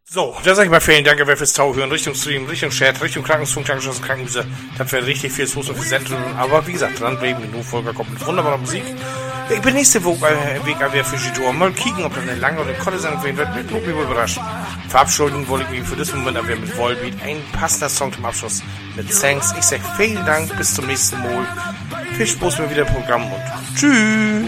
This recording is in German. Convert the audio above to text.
So, da sag ich mal vielen Dank fürs Tauhören, Richtung Stream, Richtung Chat, Richtung Krankenfunk, Krankenschwester, Krankenhäuser. Da wird richtig viel los und viel Senden. Aber wie gesagt, dranbleiben, genug Folger kommt mit wunderbarer Musik. Ich bin nächste Woche Weg für Gidor. Mal kicken, ob das eine lange oder eine kurze Sendung wird. Mit Lob überraschen. Verabschieden wollte ich mich für das Moment aber mit Volbeat. Ein passender Song zum Abschluss mit Thanks. Ich sag vielen Dank, bis zum nächsten Mal. Viel Spaß mit wieder im Programm und tschüss.